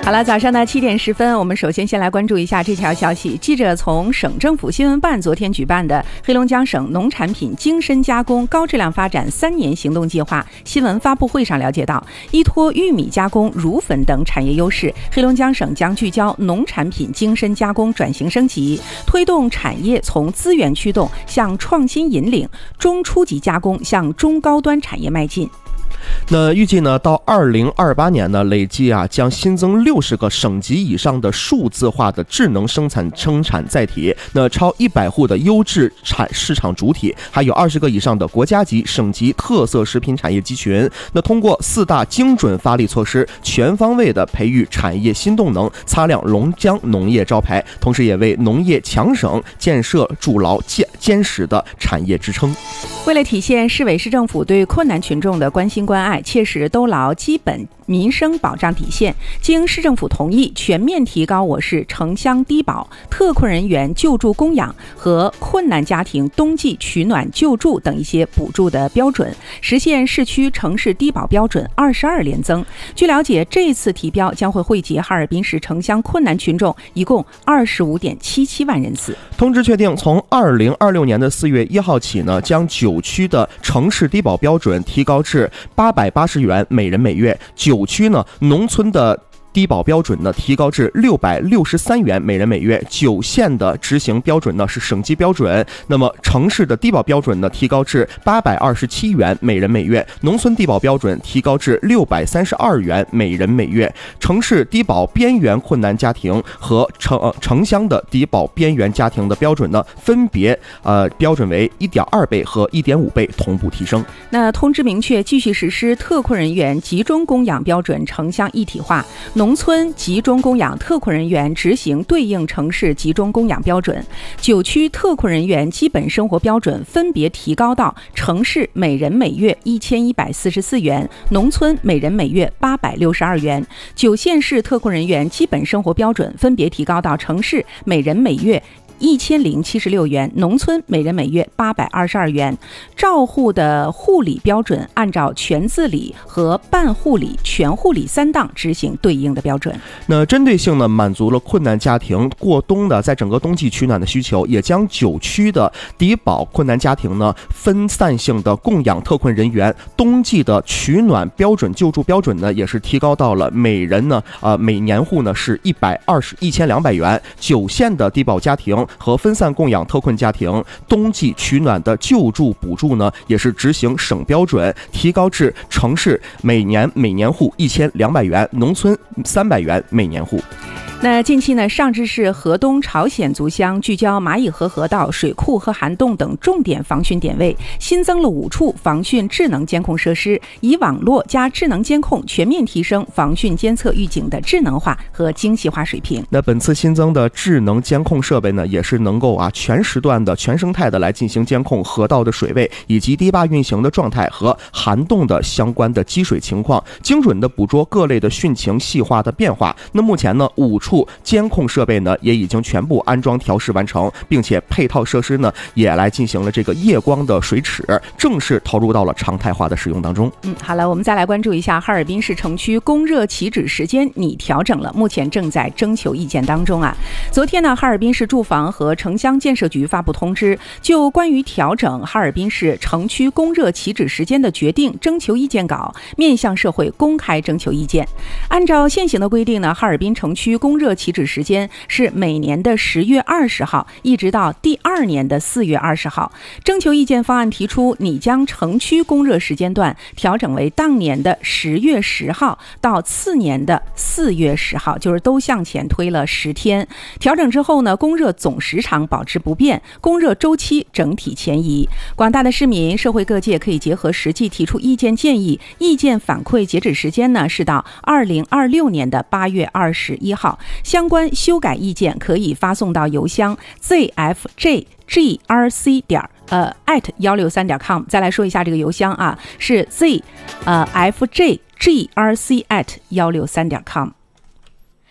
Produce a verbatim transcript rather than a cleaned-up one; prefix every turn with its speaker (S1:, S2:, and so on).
S1: 好了，早上的七点十分，我们首先先来关注一下这条消息。记者从省政府新闻办昨天举办的黑龙江省农产品精深加工高质量发展三年行动计划新闻发布会上了解到，依托玉米加工、乳粉等产业优势，黑龙江省将聚焦农产品精深加工转型升级，推动产业从资源驱动向创新引领，中初级加工向中高端产业迈进。
S2: 那预计呢，到二零二八年呢，累计啊将新增六十个省级以上的数字化的智能生产生产载体，那超一百户的优质产市场主体，还有二十个以上的国家级、省级特色食品产业集群。那通过四大精准发力措施，全方位的培育产业新动能，擦亮龙江农业招牌，同时也为农业强省建设筑牢坚坚实的产业支撑。
S1: 为了体现市委市政府对困难群众的关心关爱，切实兜牢基本民生保障底线，经市政府同意，全面提高我市城乡低保、特困人员救助供养和困难家庭冬季取暖救助等一些补助的标准，实现市区城市低保标准二十二连增。据了解，这次提标将会惠及哈尔滨市城乡困难群众一共二十五点七七万人次。
S2: 通知确定，从二零二六年的四月一号起呢，将九区的城市低保标准提高至八百八十元每人每月，九区呢农村的低保标准呢提高至六百六十三元每人每月，九县的执行标准呢是省级标准。那么城市的低保标准呢提高至八百二十七元每人每月，农村低保标准提高至六百三十二元每人每月。城市低保边缘困难家庭和城呃城乡的低保边缘家庭的标准呢分别呃标准为一点二倍和一点五倍同步提升。
S1: 那通知明确，继续实施特困人员集中供养标准城乡一体化，农村集中供养特困人员执行对应城市集中供养标准，九区特困人员基本生活标准分别提高到城市每人每月一千一百四十四元，农村每人每月八百六十二元。九县市特困人员基本生活标准分别提高到城市每人每月一千零七十六元，农村每人每月八百二十二元。照护的护理标准按照全自理和半护理、全护理三档执行对应的标准。
S2: 那针对性呢满足了困难家庭过冬的在整个冬季取暖的需求，也将九区的低保困难家庭呢分散性的供养特困人员，冬季的取暖标准救助标准呢也是提高到了每人呢呃每年户呢是一百二十一千两百元。九县的低保家庭和分散供养特困家庭冬季取暖的救助补助呢，也是执行省标准，提高至城市每年每年户一千两百元，农村三百元每年户。
S1: 那近期呢，上志市河东朝鲜族乡聚焦蚂蚁河河道、水库和涵洞等重点防汛点位，新增了五处防汛智能监控设施，以网络加智能监控全面提升防汛监测预警的智能化和精细化水平。
S2: 那本次新增的智能监控设备呢，也是能够啊全时段的、全生态的来进行监控河道的水位以及堤坝运行的状态和涵洞的相关的积水情况，精准的捕捉各类的汛情细化的变化。那目前呢，五处监控设备呢也已经全部安装调试完成，并且配套设施呢也来进行了这个夜光的水尺，正式投入到了常态化的使用当中。
S1: 嗯，好了，我们再来关注一下哈尔滨市城区供热起止时间拟调整了，目前正在征求意见当中啊。昨天呢，哈尔滨市住房和城乡建设局发布通知，就关于调整哈尔滨市城区供热起止时间的决定征求意见稿，面向社会公开征求意见。按照现行的规定呢，哈尔滨城区供热起止时间是每年的十月二十号，一直到第二年的四月二十号。征求意见方案提出，拟将城区供热时间段调整为当年的十月十号到次年的四月十号，就是都向前推了十天。调整之后呢，供热总时长保持不变，供热周期整体前移。广大的市民、社会各界可以结合实际提出意见建议，意见反馈截止时间呢是到二零二六年的八月二十一号。相关修改意见可以发送到邮箱 z f j g r c 点呃 at 一六三点 com。 再来说一下这个邮箱啊，是 z 呃 f j g r c at 一六三点 com。